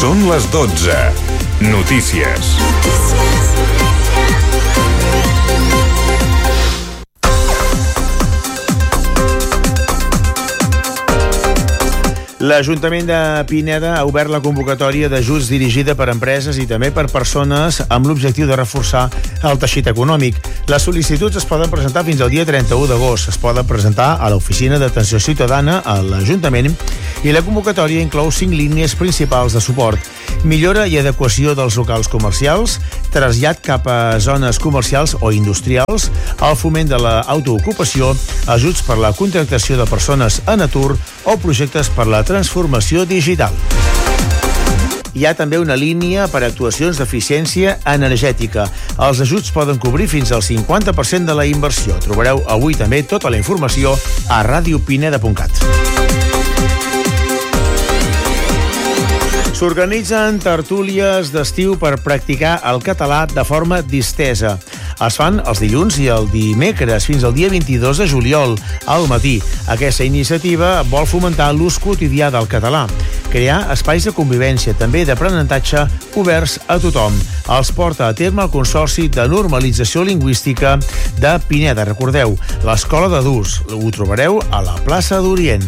Són les 12. Notícies. L'Ajuntament de Pineda ha obert la convocatòria d'ajuts dirigida per empreses i també per persones amb l'objectiu de reforçar el teixit econòmic. Les sol·licituds es poden presentar fins al dia 31 d'agost. Es poden presentar a l'Oficina d'Atenció Ciutadana a l'Ajuntament i la convocatòria inclou 5 línies principals de suport. Millora i adequació dels locals comercials, trasllat cap a zones comercials o industrials, el foment de l'autoocupació, ajuts per la contractació de persones en atur o projectes per la transformació digital. Hi ha també una línia per a actuacions d'eficiència energètica. Els ajuts poden cobrir fins al 50% de la inversió. Trobareu avui també tota la informació a radiopineda.cat. S'organitzen tertúlies d'estiu per practicar el català de forma distesa. Es fan els dilluns i el dimecres fins al dia 22 de juliol, al matí. Aquesta iniciativa vol fomentar l'ús quotidià del català, crear espais de convivència, també d'aprenentatge oberts a tothom. Els porta a terme el Consorci de Normalització Lingüística de Pineda. Recordeu, l'Escola d'Adults. Ho trobareu a la plaça d'Orient.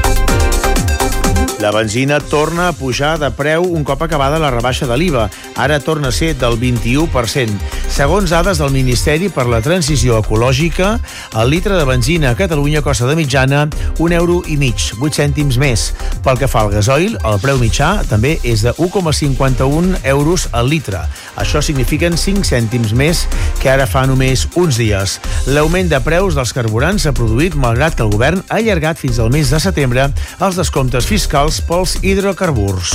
La benzina torna a pujar de preu un cop acabada la rebaixa de l'IVA. Ara torna a ser del 21%. Segons dades del Ministeri per la Transició Ecològica, el litre de benzina a Catalunya costa de mitjana €1,5, 8 cèntims més. Pel que fa al gasoil, el preu mitjà també és de 1,51 € al litre. Això signifiquen 5 cèntims més que ara fa només uns dies. L'augment de preus dels carburants s'ha produït malgrat que el govern ha allargat fins al mes de setembre els descomptes fiscals pels hidrocarburs.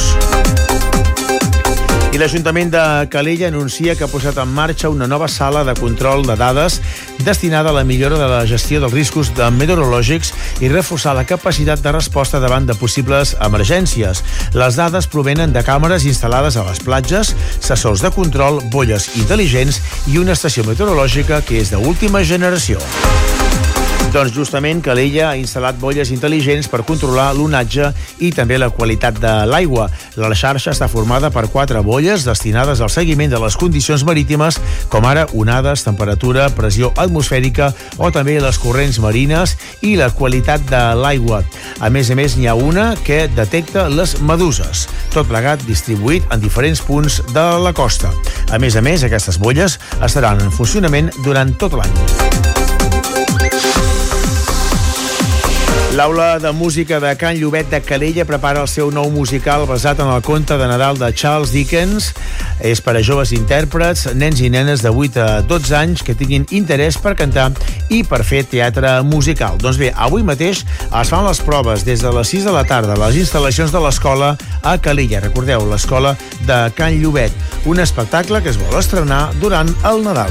I l'Ajuntament de Calella anuncia que ha posat en marxa una nova sala de control de dades destinada a la millora de la gestió dels riscos meteorològics i reforçar la capacitat de resposta davant de possibles emergències. Les dades provenen de càmeres instal·lades a les platges, sensors de control, bolles intel·ligents i una estació meteorològica que és d'última generació. Doncs justament Calella ha instal·lat bolles intel·ligents per controlar l'onatge i també la qualitat de l'aigua. La xarxa està formada per 4 bolles destinades al seguiment de les condicions marítimes, com ara onades, temperatura, pressió atmosfèrica o també les corrents marines i la qualitat de l'aigua. A més, n'hi ha una que detecta les meduses, tot plegat distribuït en diferents punts de la costa. A més, aquestes bolles estaran en funcionament durant tot l'any. L'Aula de Música de Can Llobet de Calella prepara el seu nou musical basat en el conte de Nadal de Charles Dickens. És per a joves intèrprets, nens i nenes de 8 a 12 anys que tinguin interès per cantar i per fer teatre musical. Doncs bé, avui mateix es fan les proves des de les 6 de la tarda a les instal·lacions de l'escola a Calella. Recordeu, l'escola de Can Llobet. Un espectacle que es vol estrenar durant el Nadal.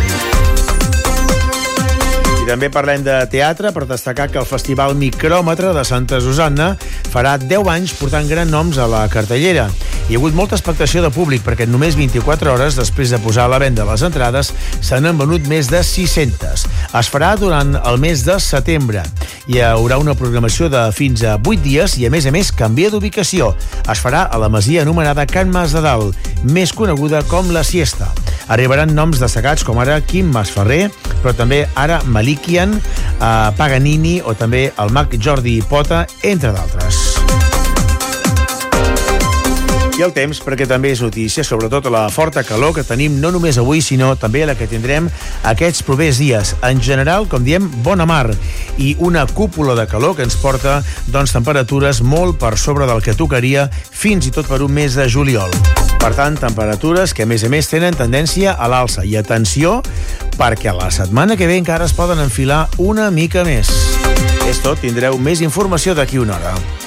També parlem de teatre per destacar que el Festival Micròmetre de Santa Susanna farà 10 anys portant grans noms a la cartellera. Hi ha hagut molta expectació de públic perquè en només 24 hores després de posar a la venda les entrades se n'han venut més de 600. Es farà durant el mes de setembre. Hi haurà una programació de fins a 8 dies i a més canvia d'ubicació. Es farà a la masia anomenada Can Mas de Dalt, més coneguda com La Siesta. Arribaran noms destacats com ara Quim Masferrer, però també ara Malikian, Paganini o també el mag Jordi Pota, entre d'altres. I el temps, perquè també és notícia, sobretot la forta calor que tenim no només avui, sinó també la que tindrem aquests propers dies. En general, com diem, bona mar i una cúpula de calor que ens porta temperatures molt per sobre del que tocaria fins i tot per un mes de juliol. Per tant, temperatures que, a més, tenen tendència a l'alça. I atenció, perquè la setmana que ve encara es poden enfilar una mica més. És tot, tindreu més informació d'aquí una hora.